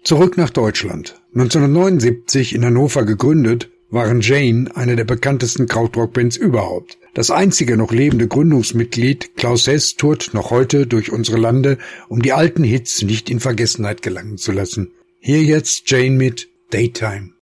Zurück nach Deutschland. 1979 in Hannover gegründet, waren Jane eine der bekanntesten Krautrock-Bands überhaupt. Das einzige noch lebende Gründungsmitglied, Klaus Hess, tourt noch heute durch unsere Lande, um die alten Hits nicht in Vergessenheit gelangen zu lassen. Hier jetzt Jane mit Daytime.